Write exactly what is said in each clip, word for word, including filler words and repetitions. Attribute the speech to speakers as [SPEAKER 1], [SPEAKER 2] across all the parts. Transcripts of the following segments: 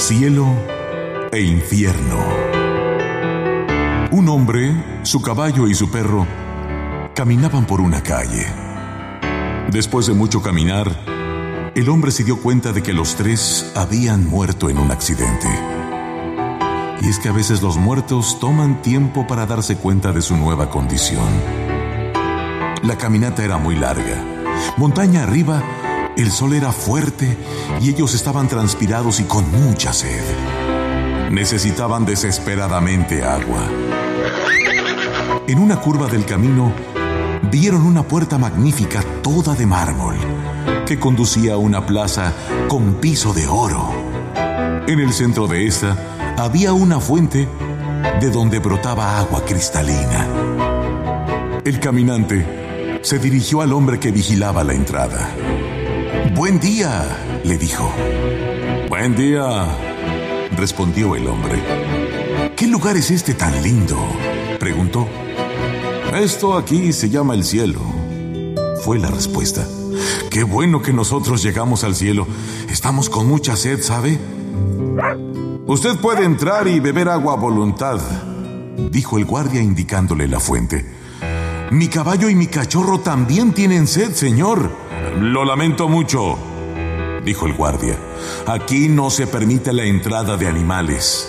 [SPEAKER 1] Cielo e infierno. Un hombre, su caballo y su perro caminaban por una calle. Después de mucho caminar, el hombre se dio cuenta de que los tres habían muerto en un accidente. Y es que a veces los muertos toman tiempo para darse cuenta de su nueva condición. La caminata era muy larga. Montaña arriba, el sol era fuerte y ellos estaban transpirados y con mucha sed. Necesitaban desesperadamente agua. En una curva del camino, vieron una puerta magnífica toda de mármol que conducía a una plaza con piso de oro. En el centro de esta había una fuente de donde brotaba agua cristalina. El caminante se dirigió al hombre que vigilaba la entrada. «Buen día», le dijo. «Buen día», respondió el hombre. «¿Qué lugar es este tan lindo?», preguntó. «Esto aquí se llama el cielo», fue la respuesta. «Qué bueno que nosotros llegamos al cielo. Estamos con mucha sed, ¿sabe? Usted puede entrar y beber agua a voluntad», dijo el guardia indicándole la fuente. «Mi caballo y mi cachorro también tienen sed, señor». «Lo lamento mucho», dijo el guardia. «Aquí no se permite la entrada de animales».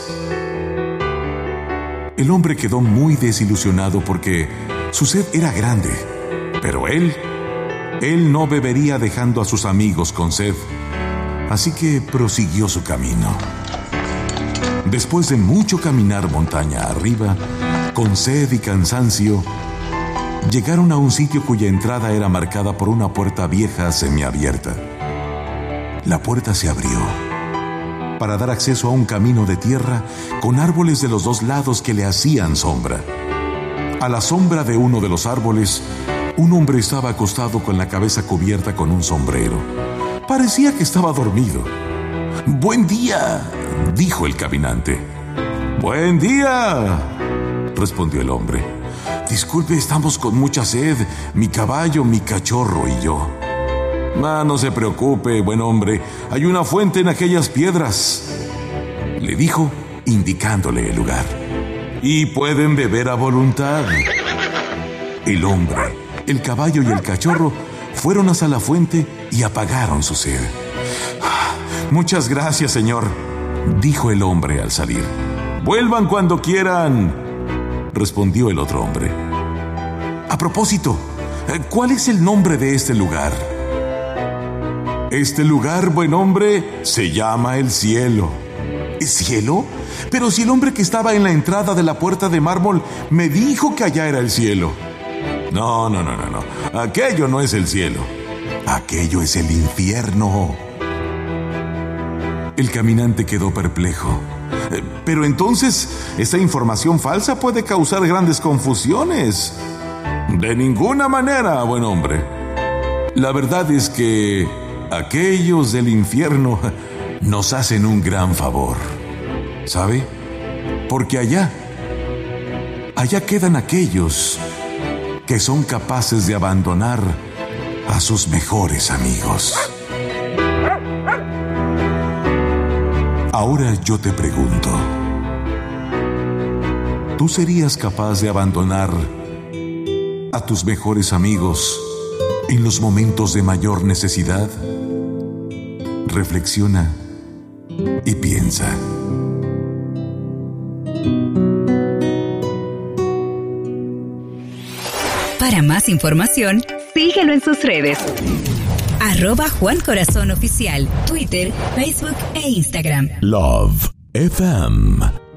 [SPEAKER 1] El hombre quedó muy desilusionado porque su sed era grande, pero él, él no bebería dejando a sus amigos con sed, así que prosiguió su camino. Después de mucho caminar montaña arriba, con sed y cansancio, llegaron a un sitio cuya entrada era marcada por una puerta vieja semiabierta. La puerta se abrió para dar acceso a un camino de tierra con árboles de los dos lados que le hacían sombra. A la sombra de uno de los árboles, un hombre estaba acostado con la cabeza cubierta con un sombrero. Parecía que estaba dormido. «Buen día», dijo el caminante. «Buen día», respondió el hombre. «Disculpe, estamos con mucha sed, mi caballo, mi cachorro y yo». «Ah, no se preocupe, buen hombre, hay una fuente en aquellas piedras», le dijo, indicándole el lugar. «Y pueden beber a voluntad». El hombre, el caballo y el cachorro fueron hasta la fuente y apagaron su sed. «Ah, muchas gracias, señor», dijo el hombre al salir. «Vuelvan cuando quieran», respondió el otro hombre. «A propósito, ¿cuál es el nombre de este lugar?» «Este lugar, buen hombre, se llama el cielo». ¿Cielo? Pero si el hombre que estaba en la entrada de la puerta de mármol me dijo que allá era el cielo. No, no, no, no, no. Aquello no es el cielo. Aquello es el infierno. El caminante quedó perplejo. Pero entonces, esa información falsa puede causar grandes confusiones. De ninguna manera, buen hombre. La verdad es que aquellos del infierno nos hacen un gran favor. ¿Sabe? Porque allá, allá quedan aquellos que son capaces de abandonar a sus mejores amigos. Ahora yo te pregunto, ¿tú serías capaz de abandonar a tus mejores amigos en los momentos de mayor necesidad? Reflexiona y piensa.
[SPEAKER 2] Para más información, síguelo en sus redes. Arroba Juan Corazón Oficial, Twitter, Facebook e Instagram.
[SPEAKER 1] Love F M.